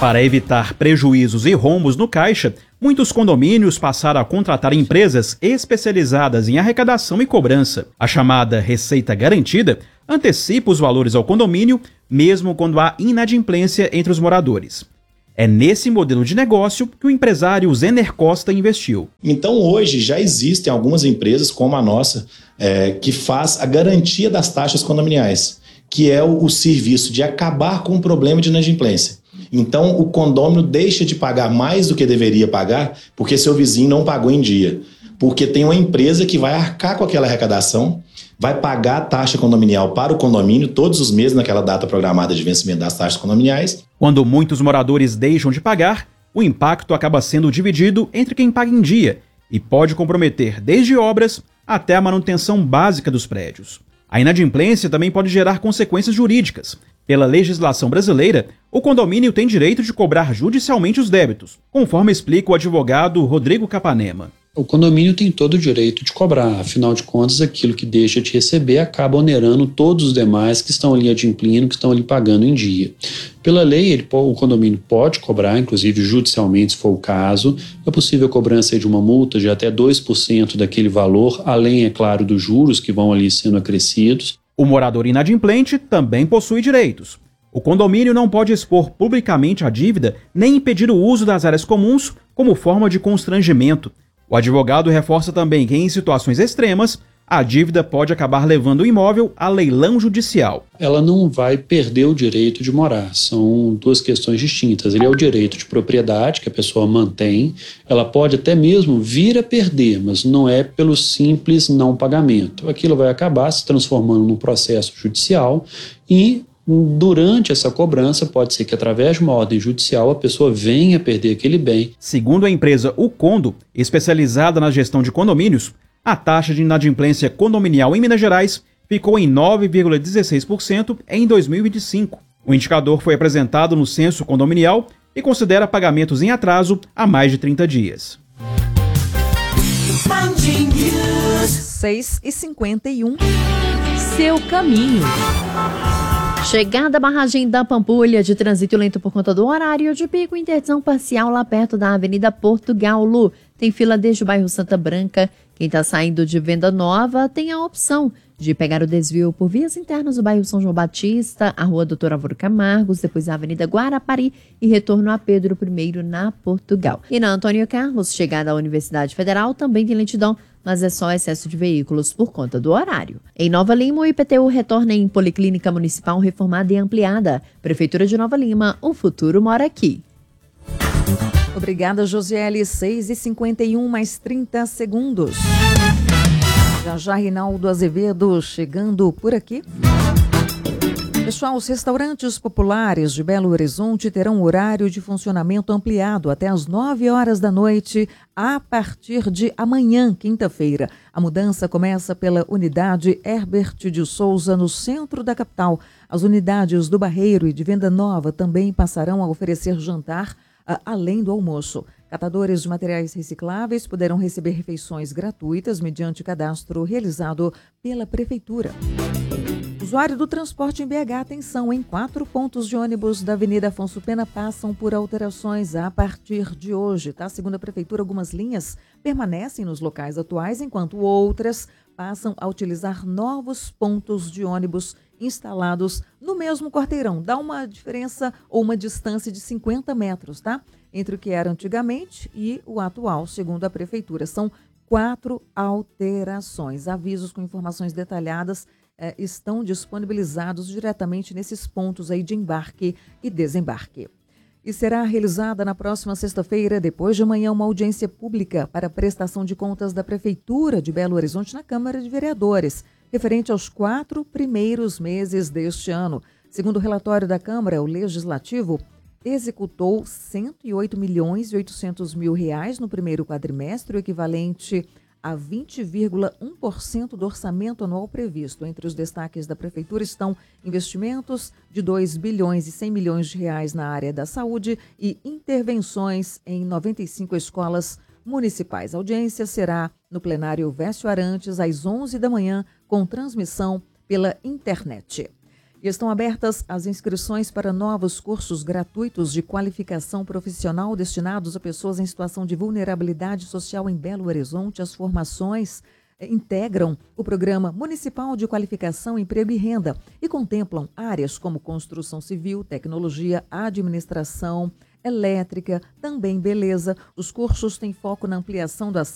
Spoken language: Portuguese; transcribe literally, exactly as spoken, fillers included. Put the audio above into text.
Para evitar prejuízos e rombos no caixa, muitos condomínios passaram a contratar empresas especializadas em arrecadação e cobrança. A chamada Receita Garantida antecipa os valores ao condomínio, mesmo quando há inadimplência entre os moradores. É nesse modelo de negócio que o empresário Zener Costa investiu. Então hoje já existem algumas empresas como a nossa é, que faz a garantia das taxas condominiais, que é o, o serviço de acabar com o problema de inadimplência. Então o condômino deixa de pagar mais do que deveria pagar porque seu vizinho não pagou em dia. Porque tem uma empresa que vai arcar com aquela arrecadação, vai pagar a taxa condominial para o condomínio todos os meses naquela data programada de vencimento das taxas condominiais. Quando muitos moradores deixam de pagar, o impacto acaba sendo dividido entre quem paga em dia e pode comprometer desde obras até a manutenção básica dos prédios. A inadimplência também pode gerar consequências jurídicas. Pela legislação brasileira, o condomínio tem direito de cobrar judicialmente os débitos, conforme explica o advogado Rodrigo Capanema. O condomínio tem todo o direito de cobrar, afinal de contas, aquilo que deixa de receber acaba onerando todos os demais que estão ali adimplindo, que estão ali pagando em dia. Pela lei, ele, o condomínio pode cobrar, inclusive judicialmente, se for o caso, é possível a cobrança de uma multa de até dois por cento daquele valor, além, é claro, dos juros que vão ali sendo acrescidos. O morador inadimplente também possui direitos. O condomínio não pode expor publicamente a dívida nem impedir o uso das áreas comuns como forma de constrangimento. O advogado reforça também que, em situações extremas, a dívida pode acabar levando o imóvel a leilão judicial. Ela não vai perder o direito de morar, são duas questões distintas. Ele é o direito de propriedade que a pessoa mantém, ela pode até mesmo vir a perder, mas não é pelo simples não pagamento. Aquilo vai acabar se transformando num processo judicial e durante essa cobrança, pode ser que através de uma ordem judicial a pessoa venha a perder aquele bem. Segundo a empresa O Condo, especializada na gestão de condomínios, a taxa de inadimplência condominial em Minas Gerais ficou em nove vírgula dezesseis por cento em dois mil e vinte e cinco. O indicador foi apresentado no censo condominial e considera pagamentos em atraso há mais de trinta dias. seis e cinquenta e um. Seu caminho. Chegada à barragem da Pampulha, de trânsito lento por conta do horário de pico, interdição parcial lá perto da Avenida Portugal. Lu, tem fila desde o bairro Santa Branca. Quem está saindo de Venda Nova tem a opção de pegar o desvio por vias internas do bairro São João Batista, a rua Doutor Álvaro Camargos, depois a Avenida Guarapari e retorno a Pedro I na Portugal. E na Antônio Carlos, chegada à Universidade Federal, também tem lentidão, mas é só excesso de veículos por conta do horário. Em Nova Lima, o I P T U retorna em Policlínica Municipal reformada e ampliada. Prefeitura de Nova Lima, o futuro mora aqui. Obrigada, Josiele. seis e cinquenta e um, mais trinta segundos. Já já, Rinaldo Azevedo chegando por aqui. Pessoal, os restaurantes populares de Belo Horizonte terão horário de funcionamento ampliado até às nove horas da noite, a partir de amanhã, quinta-feira. A mudança começa pela unidade Herbert de Souza, no centro da capital. As unidades do Barreiro e de Venda Nova também passarão a oferecer jantar além do almoço. Catadores de materiais recicláveis poderão receber refeições gratuitas mediante cadastro realizado pela Prefeitura. Usuário do transporte em B H, atenção, em quatro pontos de ônibus da Avenida Afonso Pena passam por alterações a partir de hoje, tá? Segundo a Prefeitura, algumas linhas permanecem nos locais atuais, enquanto outras passam a utilizar novos pontos de ônibus instalados no mesmo quarteirão. Dá uma diferença ou uma distância de cinquenta metros, tá? Entre o que era antigamente e o atual, segundo a Prefeitura. São quatro alterações. Avisos com informações detalhadas eh, estão disponibilizados diretamente nesses pontos aí de embarque e desembarque. E será realizada na próxima sexta-feira, depois de amanhã, uma audiência pública para prestação de contas da Prefeitura de Belo Horizonte na Câmara de Vereadores, referente aos quatro primeiros meses deste ano. Segundo o relatório da Câmara, o Legislativo executou cento e oito milhões e oitocentos mil reais no primeiro quadrimestre, o equivalente a vinte vírgula um por cento do orçamento anual previsto. Entre os destaques da Prefeitura estão investimentos de dois bilhões e cem milhões de reais na área da saúde e intervenções em noventa e cinco escolas municipais. A audiência será no plenário Vécio Arantes, às onze da manhã, com transmissão pela internet. E estão abertas as inscrições para novos cursos gratuitos de qualificação profissional destinados a pessoas em situação de vulnerabilidade social em Belo Horizonte. As formações integram o Programa Municipal de Qualificação, Emprego e Renda e contemplam áreas como construção civil, tecnologia, administração, elétrica, também beleza. Os cursos têm foco na ampliação do acesso